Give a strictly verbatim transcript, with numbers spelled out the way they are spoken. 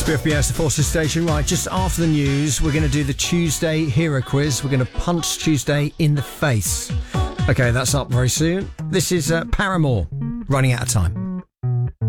B F B S, the Forces Station. Right, just after the news, we're going to do the Tuesday Hero Quiz. We're going to punch Tuesday in the face. Okay, that's up very soon. This is uh, Paramore, Running Out of Time.